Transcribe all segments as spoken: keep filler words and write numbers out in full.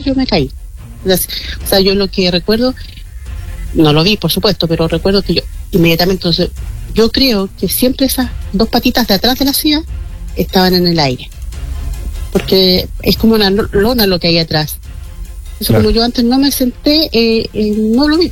yo me caí. O sea, yo lo que recuerdo, no lo vi por supuesto, pero recuerdo que yo inmediatamente, entonces, yo creo que siempre esas dos patitas de atrás de la silla estaban en el aire, porque es como una lona lo que hay atrás. Eso, claro. Como yo antes no me senté, eh, eh, no lo vi.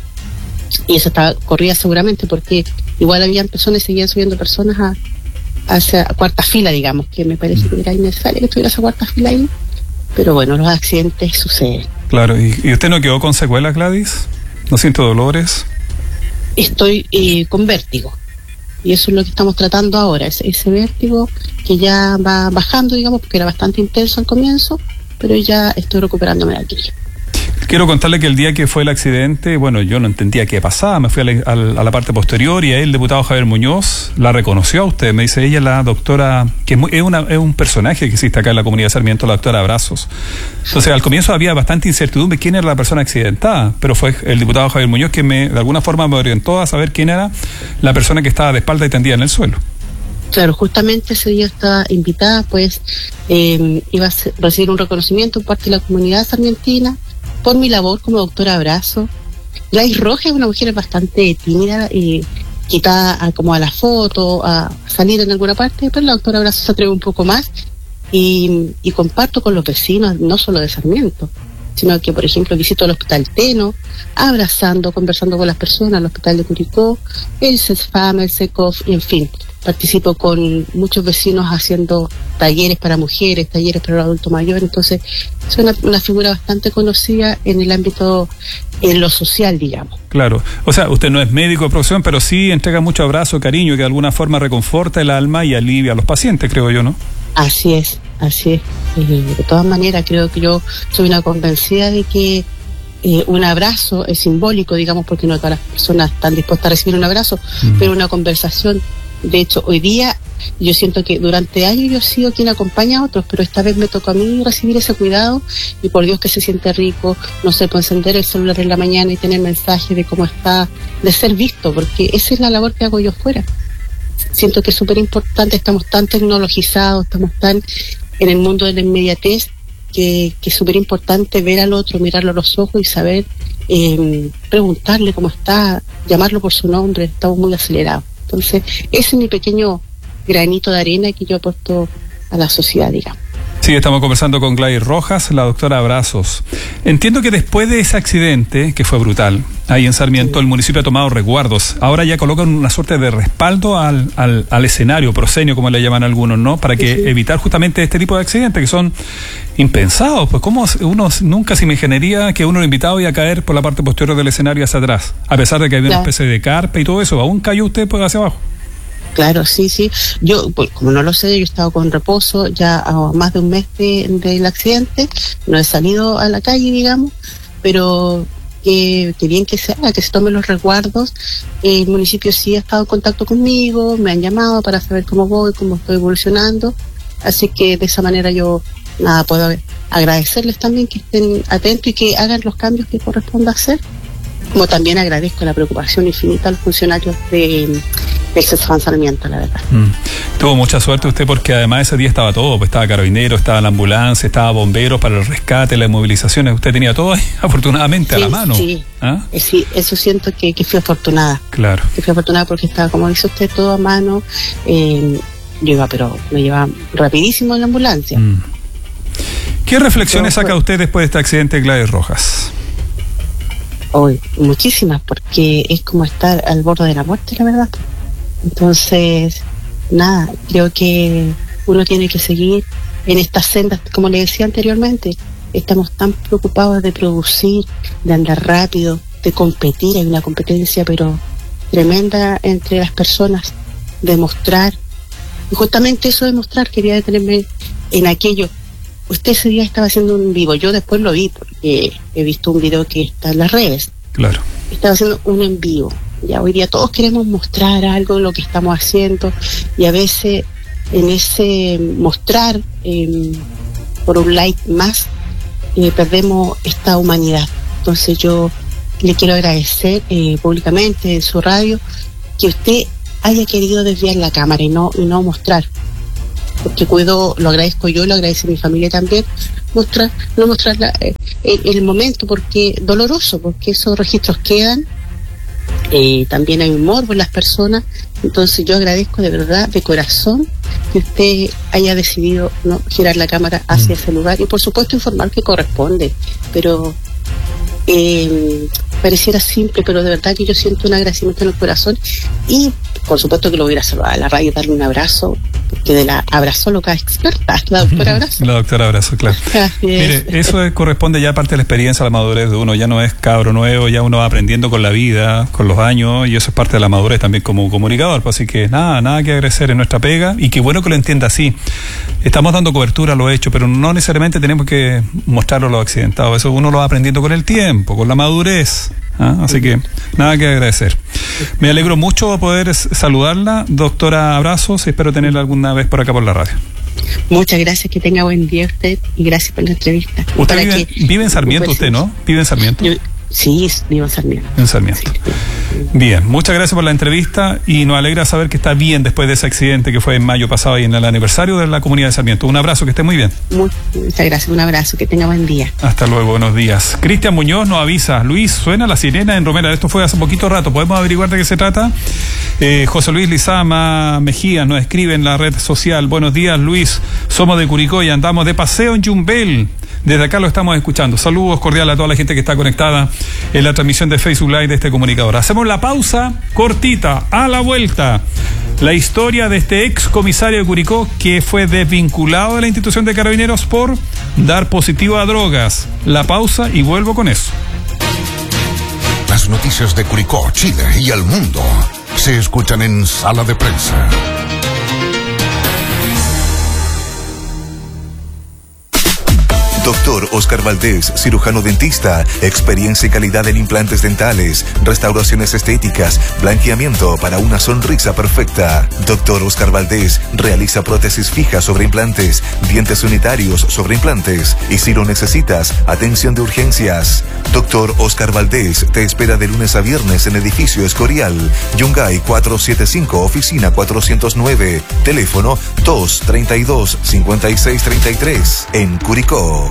Y eso estaba, corría seguramente, porque igual habían personas, seguían subiendo personas a, a esa cuarta fila, digamos, que me parece que era innecesario que estuviera esa cuarta fila ahí. Pero bueno, los accidentes suceden. Claro, ¿y, y usted no quedó con secuelas, Gladys? ¿No siento dolores? Estoy eh, con vértigo. Y eso es lo que estamos tratando ahora, ese, ese vértigo que ya va bajando, digamos, porque era bastante intenso al comienzo, pero ya estoy recuperándome de aquello. Quiero contarle que el día que fue el accidente, bueno, yo no entendía qué pasaba, me fui a la, a la, a la parte posterior y ahí el diputado Javier Muñoz la reconoció a usted, me dice ella, la doctora, que es, muy, es, una, es un personaje que existe acá en la comunidad de Sarmiento, la doctora Abrazos. Entonces, al comienzo había bastante incertidumbre quién era la persona accidentada, pero fue el diputado Javier Muñoz que me, de alguna forma me orientó a saber quién era la persona que estaba de espalda y tendida en el suelo. Claro, justamente ese día estaba invitada, pues eh, iba a recibir un reconocimiento por parte de la comunidad sarmientina por mi labor como doctora Abrazo. Gladys Rojas es una mujer bastante tímida y quitada a, como a la foto, a salir en alguna parte, pero la doctora Abrazo se atreve un poco más y, y comparto con los vecinos, no solo de Sarmiento, sino que, por ejemplo, visito el Hospital Teno, abrazando, conversando con las personas, el Hospital de Curicó, el CESFAM, el SECOF, y en fin, participo con muchos vecinos haciendo talleres para mujeres, talleres para el adulto mayor, entonces soy una, una figura bastante conocida en el ámbito, en lo social, digamos. Claro, o sea, usted no es médico de profesión, pero sí entrega mucho abrazo, cariño, que de alguna forma reconforta el alma y alivia a los pacientes, creo yo, ¿no? Así es, así es. Eh, de todas maneras, creo que yo soy una convencida de que eh, un abrazo es simbólico, digamos, porque no todas las personas están dispuestas a recibir un abrazo, mm. pero una conversación. De hecho, hoy día yo siento que durante años yo he sido quien acompaña a otros, pero esta vez me tocó a mí recibir ese cuidado y por Dios que se siente rico, no sé, puedo encender el celular en la mañana y tener mensajes de cómo está, de ser visto, porque esa es la labor que hago yo fuera. Siento que es súper importante, estamos tan tecnologizados, estamos tan en el mundo de la inmediatez, que, que es súper importante ver al otro, mirarlo a los ojos y saber, eh, preguntarle cómo está, llamarlo por su nombre, estamos muy acelerados. Entonces, ese es mi pequeño granito de arena que yo aporto a la sociedad, digamos. Sí, estamos conversando con Gladys Rojas, la doctora Abrazos. Entiendo que después de ese accidente, que fue brutal, ahí en Sarmiento, sí, el municipio ha tomado resguardos. Ahora ya colocan una suerte de respaldo al, al, al escenario, proscenio, como le llaman algunos, ¿no? Para que sí, evitar justamente este tipo de accidentes que son impensados. Pues cómo uno nunca se imaginaría que uno invitado iba a caer por la parte posterior del escenario hacia atrás, a pesar de que había, claro, una especie de carpa y todo eso. ¿Aún cayó usted pues hacia abajo? Claro, sí, sí. Yo, pues, como no lo sé, yo he estado con reposo ya a más de un mes de, del accidente. No he salido a la calle, digamos, pero que, que bien que se haga, que se tomen los resguardos. El municipio sí ha estado en contacto conmigo, me han llamado para saber cómo voy, cómo estoy evolucionando. Así que de esa manera yo, nada, puedo agradecerles también que estén atentos y que hagan los cambios que corresponda hacer. Como también agradezco la preocupación infinita a los funcionarios de, del CESFAM Sarmiento, la verdad. Mm. Tuvo mucha suerte usted porque además ese día estaba todo, pues estaba Carabineros, estaba la ambulancia, estaba bomberos para el rescate, las movilizaciones, usted tenía todo ahí afortunadamente sí, a la mano. Sí, ¿Ah? eh, sí, eso siento que, que fui afortunada. Claro. Que fui afortunada porque estaba, como dice usted, todo a mano. Eh, yo iba, pero me llevaba rapidísimo en la ambulancia. Mm. ¿Qué reflexiones saca usted después de este accidente, Gladys Rojas? Hoy, muchísimas, porque es como estar al borde de la muerte, la verdad. Entonces, nada, creo que uno tiene que seguir en estas sendas, como le decía anteriormente, estamos tan preocupados de producir, de andar rápido, de competir, hay una competencia pero tremenda entre las personas, de mostrar, y justamente eso de mostrar, quería detenerme en aquello. Usted ese día estaba haciendo un vivo, yo después lo vi porque he visto un video que está en las redes. Claro. Estaba haciendo un en vivo. Ya hoy día todos queremos mostrar algo de lo que estamos haciendo y a veces en ese mostrar eh, por un like más eh, perdemos esta humanidad. Entonces yo le quiero agradecer eh, públicamente en su radio que usted haya querido desviar la cámara y no, y no mostrar. Porque cuido, lo agradezco yo, lo agradece mi familia también, mostrar, no mostrar la, eh, el, el momento, porque doloroso, porque esos registros quedan. Eh, también hay un morbo en las personas. Entonces yo agradezco de verdad, de corazón, que usted haya decidido no girar la cámara hacia mm. ese lugar, y por supuesto informar que corresponde, pero eh, pareciera simple, pero de verdad que yo siento un agradecimiento en el corazón, y por supuesto que lo voy a ir a saludar a la radio, darle un abrazo, porque de la abrazóloga experta, la doctora Abrazo. La doctora Abrazo, claro. Mire, eso es, corresponde ya parte de la experiencia, la madurez de uno, ya no es cabro nuevo, ya uno va aprendiendo con la vida, con los años, y eso es parte de la madurez también como comunicador, pues, así que nada, nada que agradecer en nuestra pega, y qué bueno que lo entienda así. Estamos dando cobertura a lo hecho, pero no necesariamente tenemos que mostrarlo a los accidentados, eso uno lo va aprendiendo con el tiempo, con la madurez. ¿Ah? Así que nada que agradecer. Me alegro mucho poder saludarla, doctora Abrazos, espero tenerla alguna vez por acá por la radio. Muchas gracias, que tenga buen día usted, y gracias por la entrevista. Usted vive, que, vive en Sarmiento, usted, ¿no? Vive en Sarmiento. Yo, sí, vivo en Sarmiento. En Sarmiento. Sí. Bien, muchas gracias por la entrevista, y nos alegra saber que está bien después de ese accidente que fue en mayo pasado y en el aniversario de la comunidad de Sarmiento. Un abrazo, que esté muy bien. Muchas gracias, un abrazo, que tenga buen día. Hasta luego, buenos días. Cristian Muñoz nos avisa, Luis, suena la sirena en Romera, esto fue hace poquito rato, ¿podemos averiguar de qué se trata? Eh, José Luis Lizama Mejía nos escribe en la red social, buenos días Luis, somos de Curicó y andamos de paseo en Yumbel. Desde acá lo estamos escuchando. Saludos cordiales a toda la gente que está conectada en la transmisión de Facebook Live de este comunicador. Hacemos la pausa cortita. A la vuelta, la historia de este ex comisario de Curicó que fue desvinculado de la institución de Carabineros por dar positivo a drogas. La pausa y vuelvo con eso. Las noticias de Curicó, Chile y el mundo se escuchan en Sala de Prensa. Doctor Oscar Valdés, cirujano dentista, experiencia y calidad en implantes dentales, restauraciones estéticas, blanqueamiento para una sonrisa perfecta. Doctor Oscar Valdés realiza prótesis fijas sobre implantes, dientes unitarios sobre implantes, y si lo necesitas, atención de urgencias. Doctor Oscar Valdés te espera de lunes a viernes en edificio Escorial, Yungay cuatrocientos setenta y cinco, oficina cuatrocientos nueve, teléfono dos treinta y dos, cincuenta y seis treinta y tres, en Curicó.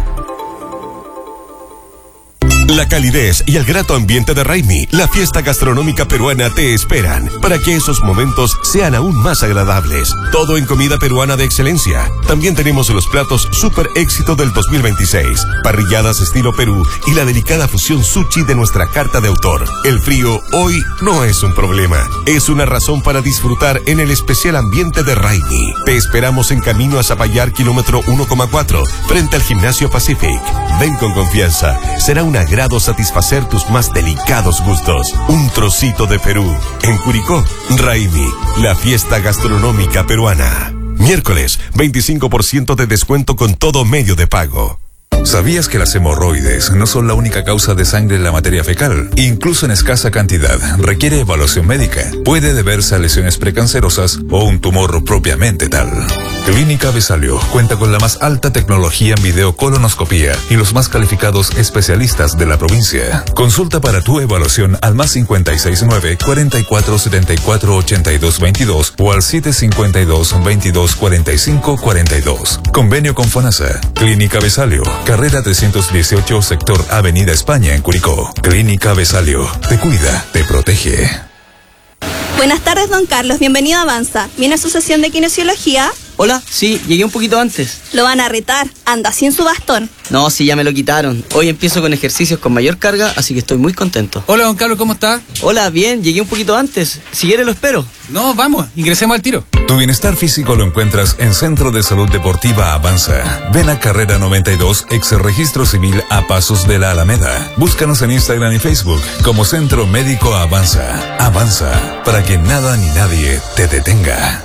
La calidez y el grato ambiente de Raimi, la fiesta gastronómica peruana, te esperan para que esos momentos sean aún más agradables. Todo en comida peruana de excelencia. También tenemos los platos super éxito del dos mil veintiséis, parrilladas estilo Perú y la delicada fusión sushi de nuestra carta de autor. El frío hoy no es un problema, es una razón para disfrutar en el especial ambiente de Raimi. Te esperamos en camino a Zapallar, kilómetro uno coma cuatro, frente al Gimnasio Pacific. Ven con confianza, será una gran grado satisfacer tus más delicados gustos. Un trocito de Perú. En Curicó, Raimi, la fiesta gastronómica peruana. Miércoles, veinticinco por ciento de descuento con todo medio de pago. ¿Sabías que las hemorroides no son la única causa de sangre en la materia fecal? Incluso en escasa cantidad, requiere evaluación médica. Puede deberse a lesiones precancerosas o un tumor propiamente tal. Clínica Besalio cuenta con la más alta tecnología en videocolonoscopía y los más calificados especialistas de la provincia. Consulta para tu evaluación al más cincuenta y seis nueve, cuarenta y cuatro setenta y cuatro ochenta y dos veintidós o al siete cincuenta y dos, veintidós cuarenta y cinco cuarenta y dos. Convenio con FONASA. Clínica Besalio, carrera trescientos dieciocho, sector Avenida España, en Curicó. Clínica Besalio, te cuida, te protege. Buenas tardes, don Carlos, bienvenido a Avanza. ¿Viene a su sesión de kinesiología? Hola, sí, llegué un poquito antes. Lo van a retar, anda sin su bastón. No, sí, ya me lo quitaron. Hoy empiezo con ejercicios con mayor carga, así que estoy muy contento. Hola, don Carlos, ¿cómo está? Hola, bien, llegué un poquito antes. Si quiere lo espero. No, vamos, ingresemos al tiro. Tu bienestar físico lo encuentras en Centro de Salud Deportiva Avanza. Ven a Carrera noventa y dos, ex registro civil a pasos de la Alameda. Búscanos en Instagram y Facebook como Centro Médico Avanza. Avanza, para que nada ni nadie te detenga.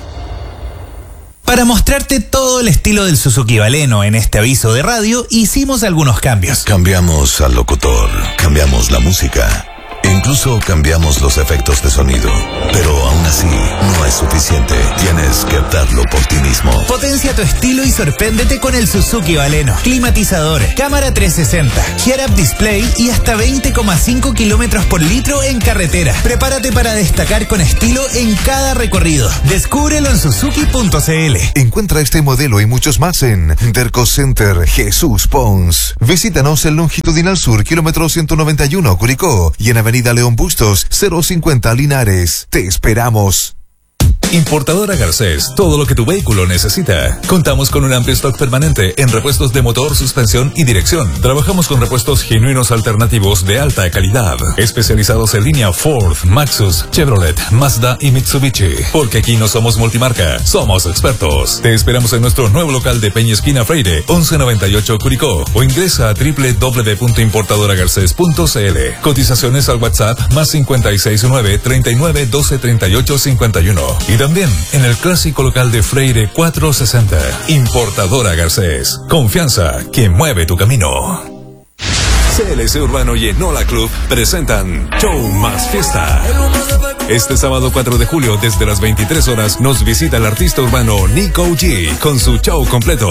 Para mostrarte todo el estilo del Suzuki Baleno en este aviso de radio, hicimos algunos cambios. Cambiamos al locutor, cambiamos la música, Incluso cambiamos los efectos de sonido. Pero aún así, no es suficiente. Tienes que darlo por ti mismo. Potencia tu estilo y sorpréndete con el Suzuki Baleno. Climatizador, cámara trescientos sesenta, head-up display y hasta veinte coma cinco kilómetros por litro en carretera. Prepárate para destacar con estilo en cada recorrido. Descúbrelo en suzuki punto c l. Encuentra este modelo y muchos más en Derco Center Jesús Pons. Visítanos en Longitudinal Sur, kilómetro ciento noventa y uno, Curicó, y en Avenida León Bustos, cero cincuenta, Linares. Te esperamos. Importadora Garcés, todo lo que tu vehículo necesita. Contamos con un amplio stock permanente en repuestos de motor, suspensión y dirección. Trabajamos con repuestos genuinos alternativos de alta calidad, especializados en línea Ford, Maxus, Chevrolet, Mazda y Mitsubishi. Porque aquí no somos multimarca, somos expertos. Te esperamos en nuestro nuevo local de Peña Esquina Freire, once noventa y ocho Curicó, o ingresa a doble u doble u doble u punto importadora garcés punto c l. Cotizaciones al WhatsApp más cincuenta y seis nueve, treinta y nueve, doce, treinta y ocho, cincuenta y uno. Y también en el clásico local de Freire cuatrocientos sesenta. Importadora Garcés. Confianza que mueve tu camino. C L C Urbano y Enola Club presentan Show Más Fiesta. Este sábado cuatro de julio, desde las veintitrés horas, nos visita el artista urbano Nico G con su show completo.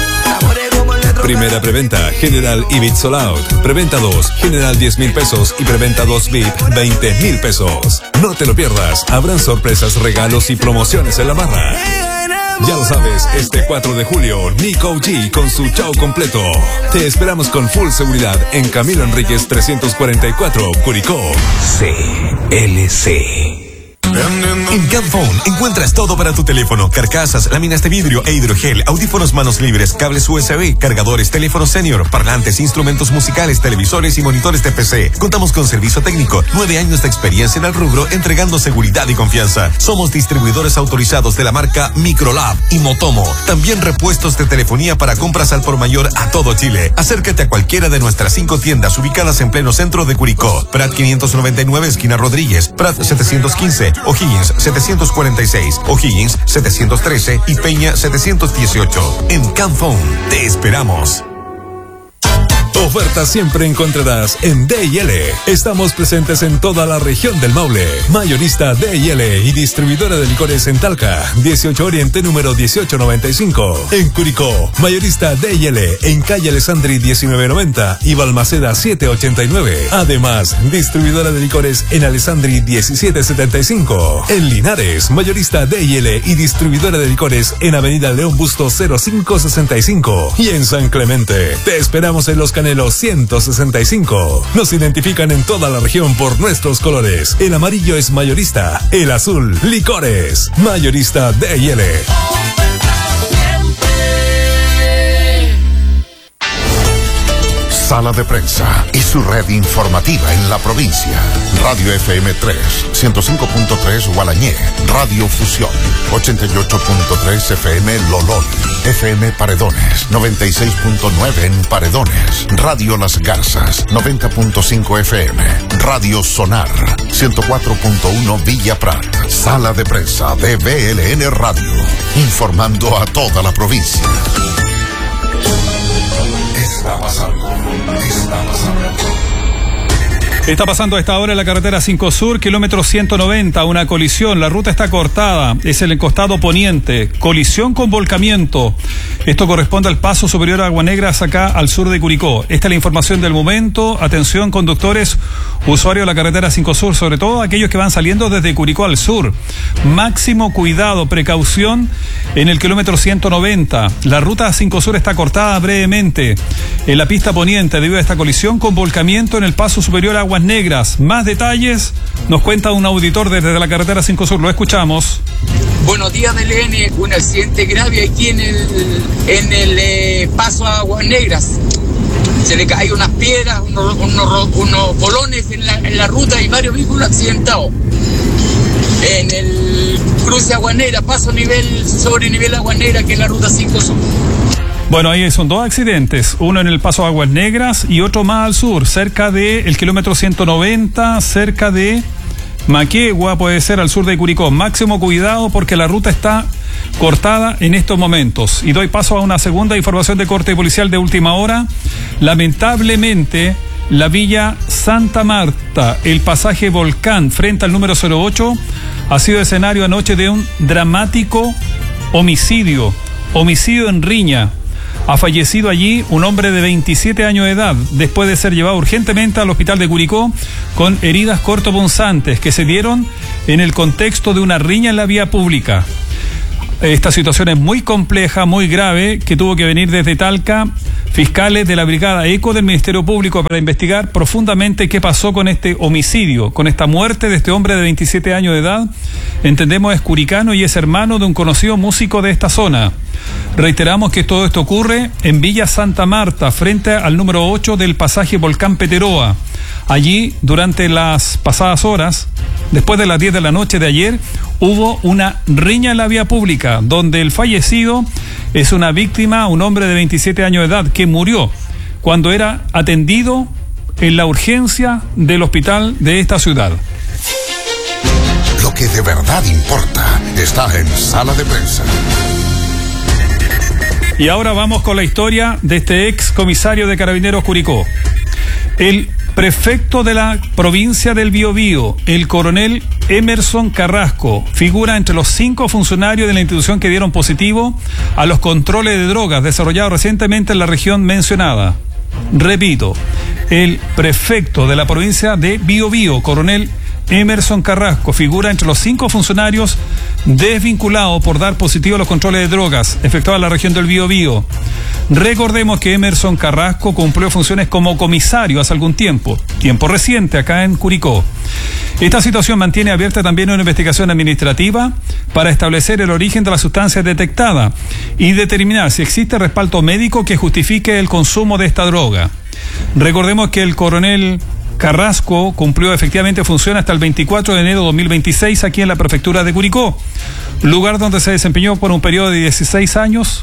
Primera preventa, General y V I P Sold Out. Preventa dos, General diez mil pesos y preventa dos V I P veinte mil pesos. No te lo pierdas, habrán sorpresas, regalos y promociones en la barra. Ya lo sabes, este cuatro de julio, Nico G con su show completo. Te esperamos con full seguridad en Camilo Enríquez trescientos cuarenta y cuatro, Curicó. C L C. En Camphone encuentras todo para tu teléfono: carcasas, láminas de vidrio e hidrogel, audífonos manos libres, cables U S B, cargadores, teléfonos senior, parlantes, instrumentos musicales, televisores y monitores de P C. Contamos con servicio técnico, nueve años de experiencia en el rubro, entregando seguridad y confianza. Somos distribuidores autorizados de la marca Microlab y Motomo. También repuestos de telefonía para compras al por mayor a todo Chile. Acércate a cualquiera de nuestras cinco tiendas ubicadas en pleno centro de Curicó: Prat quinientos noventa y nueve, esquina Rodríguez; Prat setecientos quince, O'Higgins setecientos cuarenta y seis, O'Higgins setecientos trece y Peña setecientos dieciocho. En Camphone te esperamos. Ofertas siempre encontrarás en D y L. Estamos presentes en toda la región del Maule. Mayorista D y L y distribuidora de licores en Talca, dieciocho Oriente número dieciocho noventa y cinco. En Curicó, mayorista D y L en calle Alessandri diecinueve noventa y Balmaceda siete ochenta y nueve. Además, distribuidora de licores en Alessandri diecisiete setenta y cinco. En Linares, mayorista D y L y distribuidora de licores en Avenida León Bustos cero cinco sesenta y cinco. Y en San Clemente, te esperamos en Los Canelos ciento sesenta y cinco. Nos identifican en toda la región por nuestros colores. El amarillo es mayorista, el azul, licores. Mayorista D y L. Sala de Prensa y su red informativa en la provincia. Radio F M tres, ciento cinco punto tres Gualañé. Radio Fusión, ochenta y ocho punto tres F M Lolón. F M Paredones, noventa y seis punto nueve en Paredones. Radio Las Garzas, noventa punto cinco F M. Radio Sonar, ciento cuatro punto uno Villa Prat. Sala de Prensa de B L N Radio, informando a toda la provincia. Está pasando. Está pasando. Está pasando a esta hora en la carretera cinco Sur, kilómetro ciento noventa, una colisión. La ruta está cortada, es el costado poniente. Colisión con volcamiento. Esto corresponde al paso superior a Aguas Negras, acá al sur de Curicó. Esta es la información del momento. Atención, conductores, usuarios de la carretera cinco Sur, sobre todo aquellos que van saliendo desde Curicó al sur. Máximo cuidado, precaución en el kilómetro ciento noventa. La ruta cinco Sur está cortada brevemente en la pista poniente debido a esta colisión con volcamiento en el paso superior a Aguas Negras. Más detalles nos cuenta un auditor desde la carretera cinco Sur. Lo escuchamos. Buenos días, D L N. Un accidente grave aquí en el, en el eh, paso a Aguas Negras. Se le caen unas piedras, unos, unos, unos bolones en la, en la ruta y varios vehículos accidentados. En el cruce Aguas Negras, paso nivel sobre nivel Aguas Negras, que es la ruta cinco Sur. Bueno, ahí son dos accidentes, uno en el paso a Aguas Negras y otro más al sur, cerca del kilómetro ciento noventa, cerca de Maquegua, puede ser al sur de Curicó. Máximo cuidado porque la ruta está cortada en estos momentos. Y doy paso a una segunda información de corte policial de última hora. Lamentablemente, la Villa Santa Marta, el pasaje Volcán, frente al número cero ocho, ha sido escenario anoche de un dramático homicidio, homicidio en riña. Ha fallecido allí un hombre de veintisiete años de edad, después de ser llevado urgentemente al hospital de Curicó con heridas cortopunzantes que se dieron en el contexto de una riña en la vía pública. Esta situación es muy compleja, muy grave, que tuvo que venir desde Talca fiscales de la Brigada ECO del Ministerio Público para investigar profundamente qué pasó con este homicidio, con esta muerte de este hombre de veintisiete años de edad. Entendemos es curicano y es hermano de un conocido músico de esta zona. Reiteramos que todo esto ocurre en Villa Santa Marta, frente al número ocho del pasaje Volcán Peteroa. Allí, durante las pasadas horas, después de las diez de la noche de ayer, hubo una riña en la vía pública, donde el fallecido es una víctima, un hombre de veintisiete años de edad, que murió cuando era atendido en la urgencia del hospital de esta ciudad. Lo que de verdad importa está en Sala de Prensa. Y ahora vamos con la historia de este ex comisario de Carabineros Curicó. El prefecto de la provincia del Biobío, el coronel Emerson Carrasco, figura entre los cinco funcionarios de la institución que dieron positivo a los controles de drogas desarrollados recientemente en la región mencionada. Repito, el prefecto de la provincia de Biobío, coronel Emerson Carrasco, figura entre los cinco funcionarios desvinculados por dar positivo a los controles de drogas efectuados en la región del Biobío. Recordemos que Emerson Carrasco cumplió funciones como comisario hace algún tiempo, tiempo reciente acá en Curicó. Esta situación mantiene abierta también una investigación administrativa para establecer el origen de la sustancia detectada y determinar si existe respaldo médico que justifique el consumo de esta droga. Recordemos que el coronel Carrasco cumplió efectivamente función hasta el veinticuatro de enero de dos mil veintiséis aquí en la prefectura de Curicó, lugar donde se desempeñó por un periodo de dieciséis años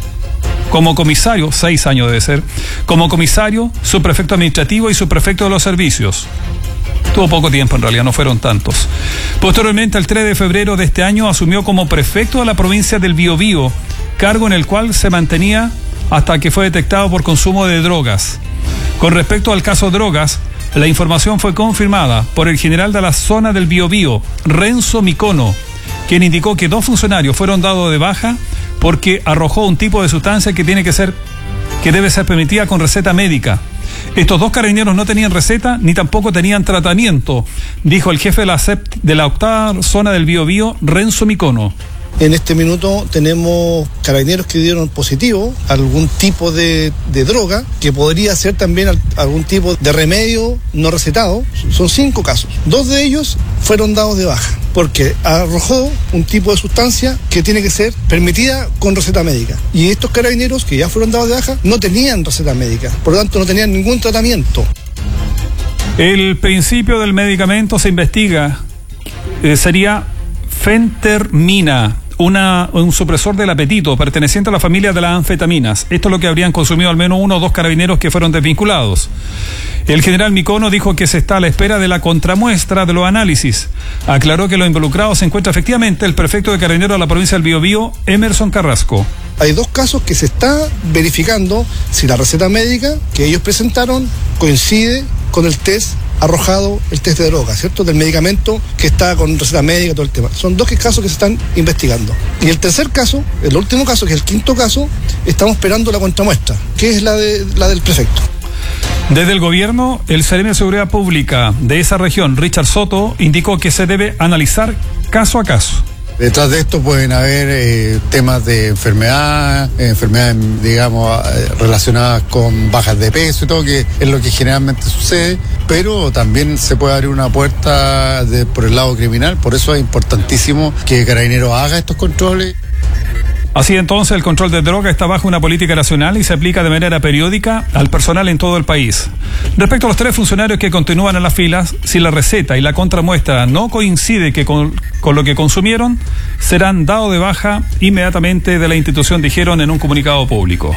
como comisario, seis años debe ser, como comisario, subprefecto administrativo y subprefecto de los servicios. Tuvo poco tiempo en realidad, no fueron tantos. Posteriormente, el tres de febrero de este año, asumió como prefecto de la provincia del Biobío, cargo en el cual se mantenía hasta que fue detectado por consumo de drogas. Con respecto al caso drogas, la información fue confirmada por el general de la zona del Biobío, Renzo Micono, quien indicó que dos funcionarios fueron dados de baja porque arrojó un tipo de sustancia que tiene que ser, que debe ser permitida con receta médica. Estos dos carabineros no tenían receta ni tampoco tenían tratamiento, dijo el jefe de la C E P de la octava zona del Biobío, Renzo Micono. En este minuto tenemos carabineros que dieron positivo a algún tipo de, de droga, que podría ser también algún tipo de remedio no recetado. Son cinco casos. Dos de ellos fueron dados de baja, porque arrojó un tipo de sustancia que tiene que ser permitida con receta médica. Y estos carabineros que ya fueron dados de baja no tenían receta médica, por lo tanto no tenían ningún tratamiento. El principio del medicamento se investiga, eh, sería fentermina, una, un supresor del apetito perteneciente a la familia de las anfetaminas. Esto es lo que habrían consumido al menos uno o dos carabineros que fueron desvinculados. El general Micono dijo que se está a la espera de la contramuestra de los análisis. Aclaró que los involucrados se encuentra efectivamente el prefecto de Carabineros de la provincia del Biobío, Emerson Carrasco. Hay dos casos que se está verificando si la receta médica que ellos presentaron coincide con el test arrojado, el test de droga, ¿cierto? Del medicamento que está con receta médica, todo el tema. Son dos casos que se están investigando. Y el tercer caso, el último caso, que es el quinto caso, estamos esperando la contramuestra, que es la, de, la del prefecto. Desde el gobierno, el Seremi de Seguridad Pública de esa región, Richard Soto, indicó que se debe analizar caso a caso. Detrás de esto pueden haber eh, temas de enfermedad, eh, enfermedades, digamos, eh, relacionadas con bajas de peso y todo, que es lo que generalmente sucede, pero también se puede abrir una puerta de, por el lado criminal, por eso es importantísimo que Carabineros haga estos controles. Así entonces, el control de droga está bajo una política nacional y se aplica de manera periódica al personal en todo el país. Respecto a los tres funcionarios que continúan en las filas, si la receta y la contramuestra no coincide que con, con lo que consumieron, serán dados de baja inmediatamente de la institución, dijeron en un comunicado público.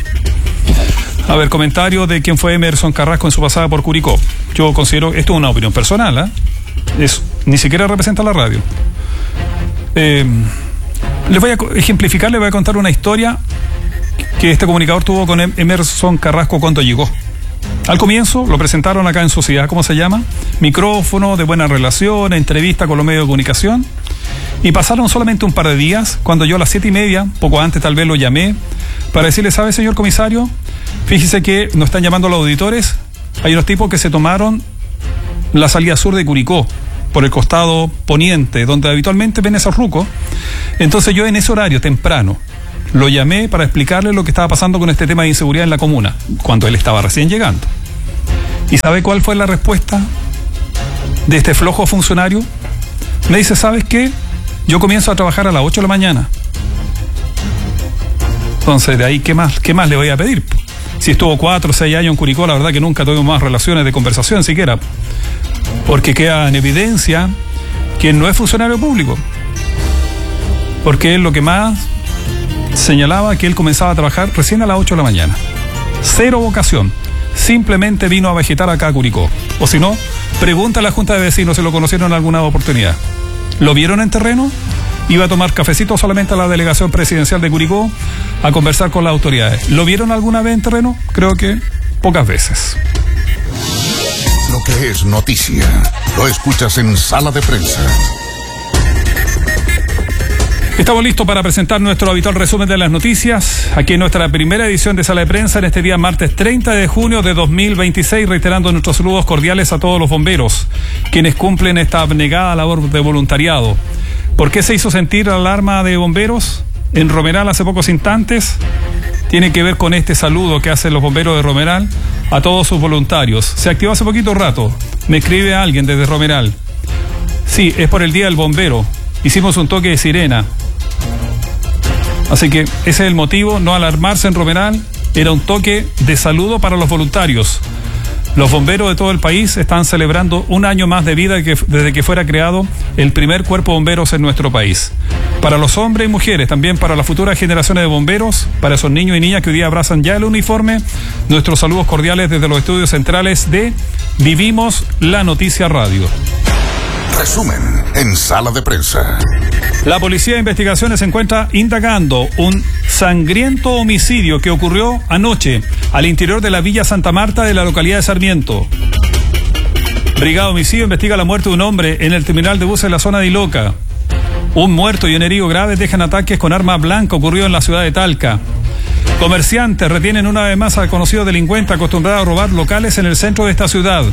A ver, comentario de quién fue Emerson Carrasco en su pasada por Curicó. Yo considero, esto es una opinión personal, ¿eh? Es, ni siquiera representa la radio. Eh... Les voy a ejemplificar, les voy a contar una historia que este comunicador tuvo con Emerson Carrasco cuando llegó. Al comienzo lo presentaron acá en Sociedad, ¿cómo se llama? Micrófono, de buena relación, entrevista con los medios de comunicación. Y pasaron solamente un par de días, cuando yo a las siete y media, poco antes tal vez lo llamé, para decirle, ¿sabe, señor comisario? Fíjese que nos están llamando los auditores. Hay unos tipos que se tomaron la salida sur de Curicó, por el costado poniente, donde habitualmente ven esos rucos. Entonces yo en ese horario, temprano, lo llamé para explicarle lo que estaba pasando con este tema de inseguridad en la comuna, cuando él estaba recién llegando. ¿Y sabe cuál fue la respuesta de este flojo funcionario? Me dice, ¿sabes qué? Yo comienzo a trabajar a las ocho de la mañana. Entonces, de ahí, ¿qué más, qué más le voy a pedir? Si estuvo cuatro o seis años en Curicó, la verdad que nunca tuvimos más relaciones de conversación siquiera. Porque queda en evidencia que no es funcionario público. Porque él lo que más señalaba que él comenzaba a trabajar recién a las ocho de la mañana. Cero vocación. Simplemente vino a vegetar acá a Curicó. O si no, pregunta a la Junta de Vecinos si lo conocieron en alguna oportunidad. ¿Lo vieron en terreno? Iba a tomar cafecito solamente a la delegación presidencial de Curicó a conversar con las autoridades. ¿Lo vieron alguna vez en terreno? Creo que pocas veces. Lo que es noticia, lo escuchas en Sala de Prensa. Estamos listos para presentar nuestro habitual resumen de las noticias, aquí en nuestra primera edición de Sala de Prensa en este día martes treinta de junio de dos mil veintiséis, reiterando nuestros saludos cordiales a todos los bomberos, quienes cumplen esta abnegada labor de voluntariado. ¿Por qué se hizo sentir la alarma de bomberos en Romeral hace pocos instantes? Tiene que ver con este saludo que hacen los bomberos de Romeral a todos sus voluntarios. Se activó hace poquito rato, me escribe alguien desde Romeral. Sí, es por el Día del Bombero, hicimos un toque de sirena. Así que ese es el motivo, no alarmarse en Romeral, era un toque de saludo para los voluntarios. Los bomberos de todo el país están celebrando un año más de vida que, desde que fuera creado el primer cuerpo de bomberos en nuestro país. Para los hombres y mujeres, también para las futuras generaciones de bomberos, para esos niños y niñas que hoy día abrazan ya el uniforme, nuestros saludos cordiales desde los estudios centrales de Vivimos la Noticia Radio. Resumen en Sala de Prensa. La Policía de Investigaciones se encuentra indagando un sangriento homicidio que ocurrió anoche al interior de la Villa Santa Marta de la localidad de Sarmiento. Brigada de Homicidio investiga la muerte de un hombre en el terminal de buses de la zona de Iloca. Un muerto y un herido grave dejan ataques con arma blanca ocurrido en la ciudad de Talca. Comerciantes retienen una vez más al conocido delincuente acostumbrado a robar locales en el centro de esta ciudad.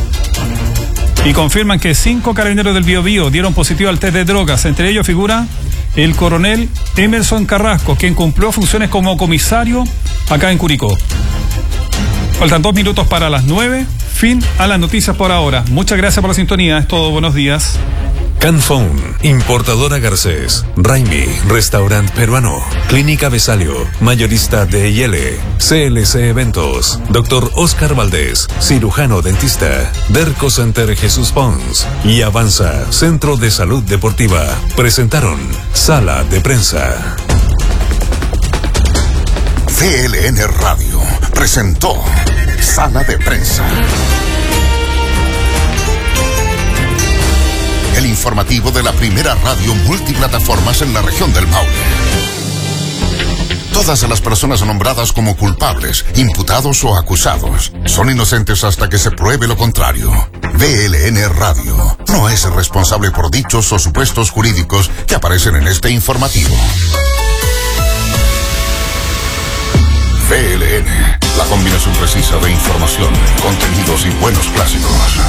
Y confirman que cinco carabineros del Biobío dieron positivo al test de drogas. Entre ellos figura el coronel Emerson Carrasco, quien cumplió funciones como comisario acá en Curicó. Faltan dos minutos para las nueve. Fin a las noticias por ahora. Muchas gracias por la sintonía. Es todo. Buenos días. Canfón, Importadora Garcés, Raimi, Restaurant Peruano, Clínica Besalio, Mayorista de I L, C L C Eventos, Doctor Oscar Valdés, Cirujano Dentista, Derco Center Jesús Pons y Avanza, Centro de Salud Deportiva, presentaron Sala de Prensa. C L N Radio presentó Sala de Prensa. El informativo de la primera radio multiplataformas en la región del Maule. Todas las personas nombradas como culpables, imputados o acusados son inocentes hasta que se pruebe lo contrario. V L N Radio no es responsable por dichos o supuestos jurídicos que aparecen en este informativo. V L N, la combinación precisa de información, contenidos y buenos clásicos.